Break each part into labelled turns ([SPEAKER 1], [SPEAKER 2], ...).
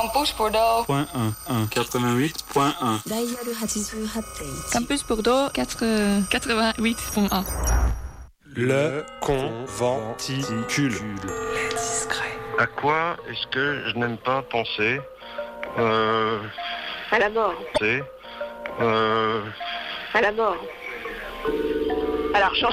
[SPEAKER 1] Campus Bordeaux.
[SPEAKER 2] Point 1, 88.1.
[SPEAKER 3] 다이아르 88.1.
[SPEAKER 1] Campus Bordeaux 88.1.
[SPEAKER 4] Le conventicule.
[SPEAKER 5] À quoi est-ce que je n'aime pas penser
[SPEAKER 6] À la mort. À la mort. À l'argent.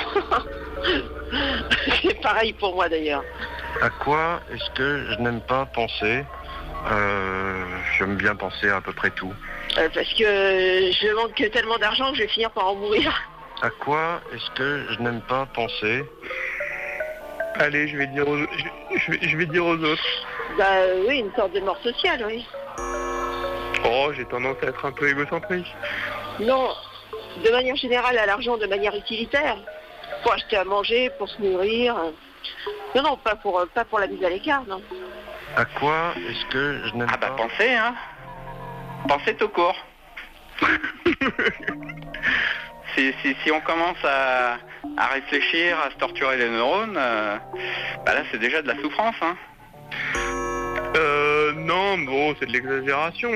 [SPEAKER 6] C'est pareil pour moi d'ailleurs.
[SPEAKER 5] À quoi est-ce que je n'aime pas penser J'aime bien penser à peu près tout.
[SPEAKER 6] Parce que je manque tellement d'argent que je vais finir par en mourir.
[SPEAKER 5] À quoi est-ce que je n'aime pas penser
[SPEAKER 7] Allez, je vais dire aux autres.
[SPEAKER 6] Bah oui, une sorte de mort sociale, oui.
[SPEAKER 7] Oh, j'ai tendance à être un peu égocentrique.
[SPEAKER 6] Non, de manière générale, à l'argent de manière utilitaire. Pour acheter à manger, pour se nourrir. Non, pas pour la mise à l'écart, non.
[SPEAKER 5] À quoi est-ce que je n'aime pas
[SPEAKER 8] penser, hein. Penser tout court. Si on commence à réfléchir, à se torturer les neurones, là c'est déjà de la souffrance, hein.
[SPEAKER 7] Non, bon, c'est de l'exagération.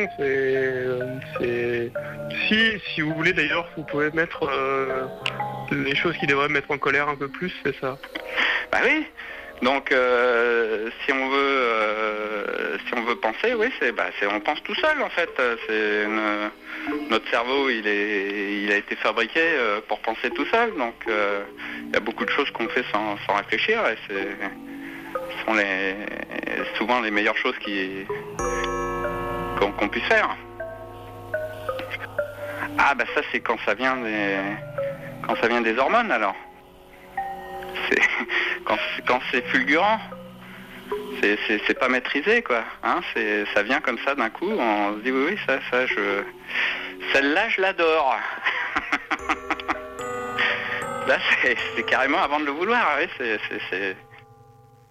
[SPEAKER 7] Si vous voulez d'ailleurs, vous pouvez mettre les choses qui devraient me mettre en colère un peu plus, c'est ça.
[SPEAKER 8] Bah oui. Donc si on veut penser, oui, on pense tout seul en fait. Notre cerveau, il a été fabriqué pour penser tout seul. Donc il y a beaucoup de choses qu'on fait sans réfléchir et ce sont souvent les meilleures choses qu'on puisse faire. Ah bah ça c'est quand ça vient des hormones alors. Quand c'est fulgurant, c'est pas maîtrisé quoi, hein, ça vient comme ça d'un coup, on se dit oui celle-là je l'adore. Là c'est carrément avant de le vouloir, oui, c'est